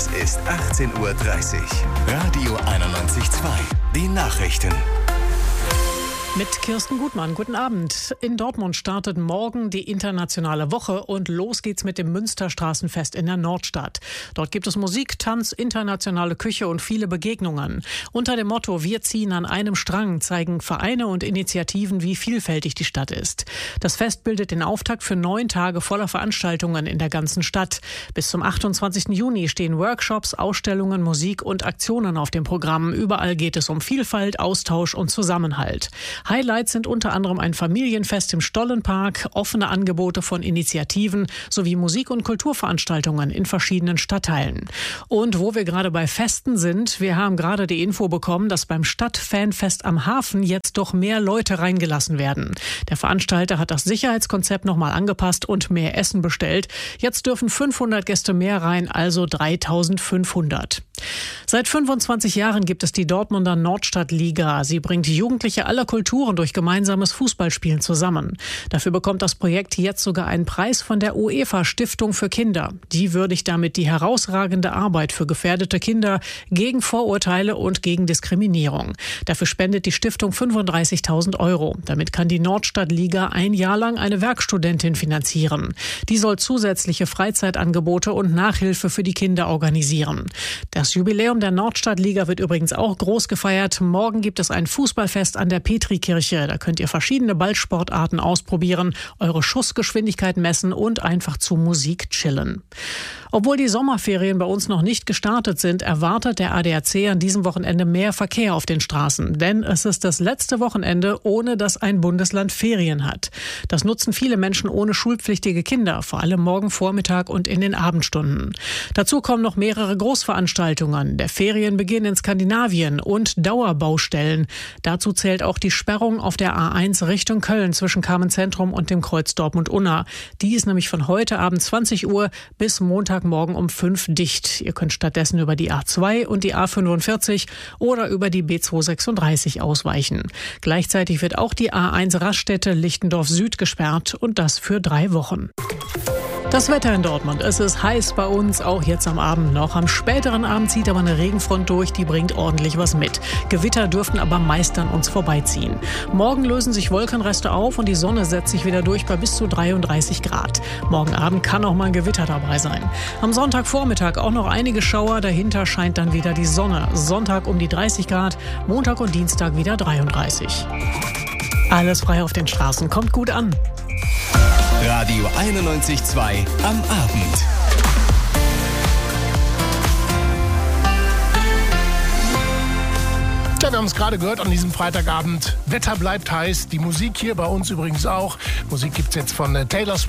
Es ist 18:30 Uhr. Radio 91.2. Die Nachrichten. Mit Kirsten Gutmann, guten Abend. In Dortmund startet morgen die internationale Woche und los geht's mit dem Münsterstraßenfest in der Nordstadt. Dort gibt es Musik, Tanz, internationale Küche und viele Begegnungen. Unter dem Motto "Wir ziehen an einem Strang" zeigen Vereine und Initiativen, wie vielfältig die Stadt ist. Das Fest bildet den Auftakt für 9 Tage voller Veranstaltungen in der ganzen Stadt. Bis zum 28. Juni stehen Workshops, Ausstellungen, Musik und Aktionen auf dem Programm. Überall geht es um Vielfalt, Austausch und Zusammenhalt. Highlights sind unter anderem ein Familienfest im Stollenpark, offene Angebote von Initiativen sowie Musik- und Kulturveranstaltungen in verschiedenen Stadtteilen. Und wo wir gerade bei Festen sind, wir haben gerade die Info bekommen, dass beim Stadtfanfest am Hafen jetzt doch mehr Leute reingelassen werden. Der Veranstalter hat das Sicherheitskonzept nochmal angepasst und mehr Essen bestellt. Jetzt dürfen 500 Gäste mehr rein, also 3500. Seit 25 Jahren gibt es die Dortmunder Nordstadtliga. Sie bringt Jugendliche aller Kulturen durch gemeinsames Fußballspielen zusammen. Dafür bekommt das Projekt jetzt sogar einen Preis von der UEFA Stiftung für Kinder. Die würdigt damit die herausragende Arbeit für gefährdete Kinder gegen Vorurteile und gegen Diskriminierung. Dafür spendet die Stiftung 35.000 €. Damit kann die Nordstadtliga ein Jahr lang eine Werkstudentin finanzieren. Die soll zusätzliche Freizeitangebote und Nachhilfe für die Kinder organisieren. Das Jubiläum der Nordstadtliga wird übrigens auch groß gefeiert. Morgen gibt es ein Fußballfest an der Petrikirche. Da könnt ihr verschiedene Ballsportarten ausprobieren, eure Schussgeschwindigkeit messen und einfach zu Musik chillen. Obwohl die Sommerferien bei uns noch nicht gestartet sind, erwartet der ADAC an diesem Wochenende mehr Verkehr auf den Straßen. Denn es ist das letzte Wochenende, ohne dass ein Bundesland Ferien hat. Das nutzen viele Menschen ohne schulpflichtige Kinder, vor allem morgen Vormittag und in den Abendstunden. Dazu kommen noch mehrere Großveranstaltungen, der Ferienbeginn in Skandinavien und Dauerbaustellen. Dazu zählt auch die Sperrung auf der A1 Richtung Köln zwischen Kamenzentrum und dem Kreuz Dortmund-Unna. Die ist nämlich von heute Abend 20 Uhr bis Montagmorgen um 5 dicht. Ihr könnt stattdessen über die A2 und die A45 oder über die B236 ausweichen. Gleichzeitig wird auch die A1 Raststätte Lichtendorf Süd gesperrt und das für 3 Wochen. Das Wetter in Dortmund. Es ist heiß bei uns, auch jetzt am Abend noch. Am späteren Abend zieht aber eine Regenfront durch, die bringt ordentlich was mit. Gewitter dürften aber meist an uns vorbeiziehen. Morgen lösen sich Wolkenreste auf und die Sonne setzt sich wieder durch bei bis zu 33 Grad. Morgen Abend kann auch mal ein Gewitter dabei sein. Am Sonntagvormittag auch noch einige Schauer, dahinter scheint dann wieder die Sonne. Sonntag um die 30 Grad, Montag und Dienstag wieder 33. Alles frei auf den Straßen, kommt gut an. Radio 91.2 am Abend. Ja, wir haben es gerade gehört an diesem Freitagabend. Wetter bleibt heiß, die Musik hier bei uns übrigens auch. Musik gibt's jetzt von Taylor Swift.